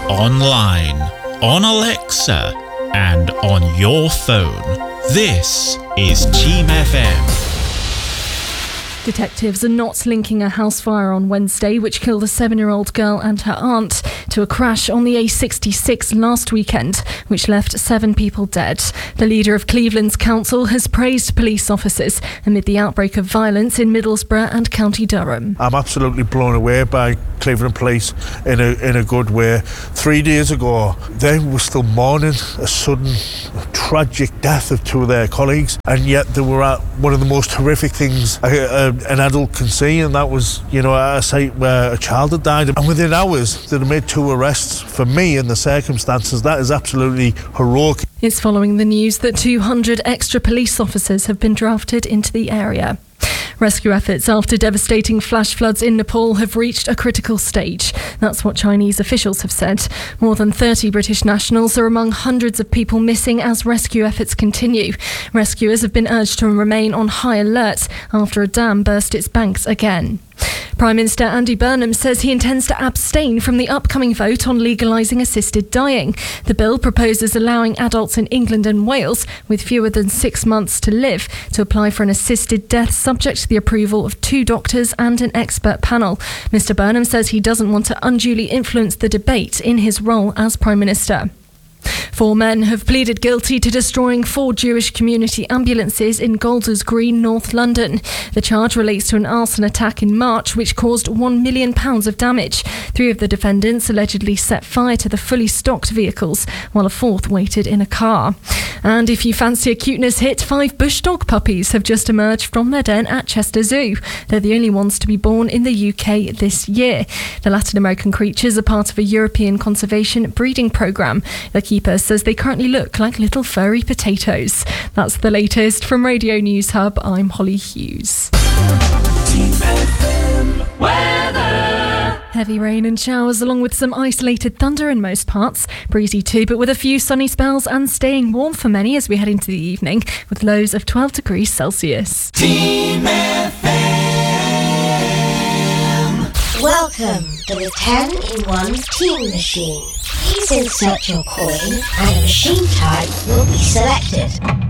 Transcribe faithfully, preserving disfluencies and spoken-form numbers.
online, on Alexa, and on your phone. This is Team F M. Detectives are not linking a house fire on Wednesday, which killed a seven-year-old girl and her aunt, to a crash on the A sixty-six last weekend, which left seven people dead. The leader of Cleveland's council has praised police officers amid the outbreak of violence in Middlesbrough and County Durham. I'm absolutely blown away by Cleveland Police in a in a good way. Three days ago, they were still mourning a sudden, tragic death of two of their colleagues, and yet they were at one of the most horrific things a, a, an adult can see, and that was, you know, at a site where a child had died. And within hours, they made two arrests. For me, in the circumstances, that is absolutely heroic. It's following the news that two hundred extra police officers have been drafted into the area. Rescue efforts after devastating flash floods in Nepal have reached a critical stage. That's what Chinese officials have said. More than thirty British nationals are among hundreds of people missing as rescue efforts continue. Rescuers have been urged to remain on high alert after a dam burst its banks again. Prime Minister Andy Burnham says he intends to abstain from the upcoming vote on legalising assisted dying. The bill proposes allowing adults in England and Wales with fewer than six months to live to apply for an assisted death subject to the approval of two doctors and an expert panel. Mr Burnham says he doesn't want to unduly influence the debate in his role as Prime Minister. Four men have pleaded guilty to destroying four Jewish community ambulances in Golders Green, North London. The charge relates to an arson attack in March which caused one million pounds of damage. Three of the defendants allegedly set fire to the fully stocked vehicles, while a fourth waited in a car. And if you fancy a cuteness hit, five bush dog puppies have just emerged from their den at Chester Zoo. They're the only ones to be born in the U K this year. The Latin American creatures are part of a European conservation breeding programme. The keeper says they currently look like little furry potatoes. That's the latest from Radio News Hub. I'm Holly Hughes. Heavy rain and showers along with some isolated thunder in most parts. Breezy too, but with a few sunny spells and staying warm for many as we head into the evening with lows of twelve degrees Celsius. Team F M. Welcome to the ten in one Team Machine. Please insert your coin and a machine type will be selected.